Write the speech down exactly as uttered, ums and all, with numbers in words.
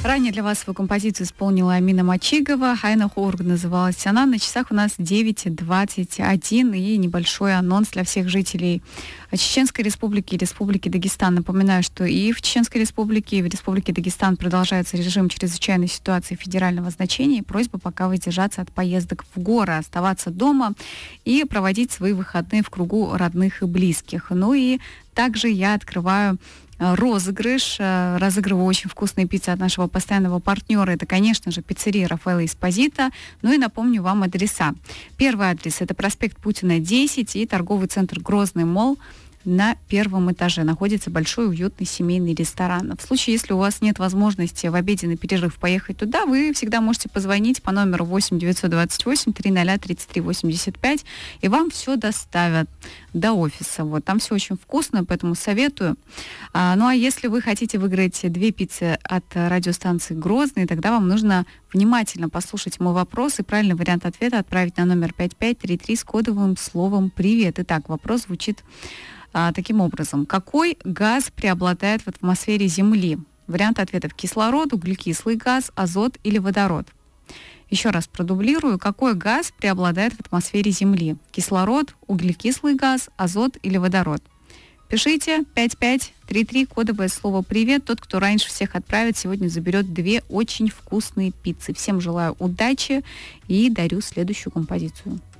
Ранее для вас свою композицию исполнила Амина Мачигова. Хайна Хорг называлась она. На часах у нас девять двадцать один и небольшой анонс для всех жителей Чеченской Республики и Республики Дагестан. Напоминаю, что и в Чеченской Республике, и в Республике Дагестан продолжается режим чрезвычайной ситуации федерального значения. И просьба пока воздержаться от поездок в горы, оставаться дома и проводить свои выходные в кругу родных и близких. Ну и также я открываю розыгрыш. Разыгрываю очень вкусные пиццы от нашего постоянного партнера. Это, конечно же, пиццерия Рафаэлло Эспозито. Ну и напомню вам адреса. Первый адрес — это проспект Путина, десять, и торговый центр Грозный Молл. На первом этаже находится большой уютный семейный ресторан. В случае, если у вас нет возможности в обеденный перерыв поехать туда, вы всегда можете позвонить по номеру восемь девятьсот двадцать восемь триста тридцать три восемьдесят пять, и вам все доставят до офиса. Вот. Там все очень вкусно, поэтому советую. А, ну а если вы хотите выиграть две пиццы от радиостанции Грозный, тогда вам нужно внимательно послушать мой вопрос и правильный вариант ответа отправить на номер пять пять три три с кодовым словом «Привет». Итак, вопрос звучит а, таким образом. Какой газ преобладает в атмосфере Земли? Вариант ответов: кислород, углекислый газ, азот или водород. Еще раз продублирую. Какой газ преобладает в атмосфере Земли? Кислород, углекислый газ, азот или водород? Пишите пять пять три три, кодовое слово «Привет». Тот, кто раньше всех отправит, сегодня заберет две очень вкусные пиццы. Всем желаю удачи и дарю следующую композицию.